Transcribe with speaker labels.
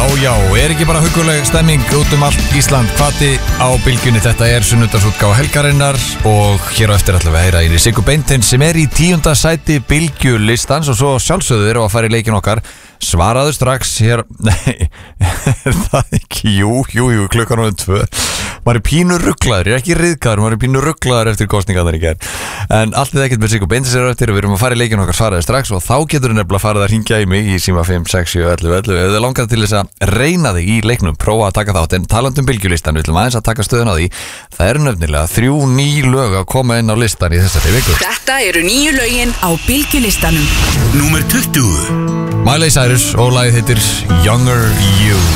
Speaker 1: já, ekki bara huguleg stemming út allt Ísland, hvati á bylgjunni, þetta sunnudagsútgáfa helgarinnar og hér á eftir ætlum við að heyra í Siggu Beinteins sem í 10. sæti bylgjulistans og svo sjálfsögðu erum að fara í leikinn okkar. Svaraðu strax hér. Nei, það ekki, jú, klukkan orðin 2. Maður pínu rugglaður, ekki ryðgaður, maður pínu rugglaður eftir kosningarnar í gær. En allt ekkert með Siggu Beinteins eftir og við erum að fara í leikinn okkar svaraðu strax og þá getur við nefnilega farið að hringja í mig í síma 5, 6, 7, 11 ef þið langar til þess að reyna þig í leiknum, prófa að taka þátt, en talandum bylgjulistan, við ætlum aðeins að taka stöðun á því. Það eru nefnilega 3 ný lög að koma inn á listan í þessari viku.
Speaker 2: Þetta eru nýju lögin á bylgjulistanum.
Speaker 3: Númer 20.
Speaker 1: Miley Cyrus og lagið heitir Younger You.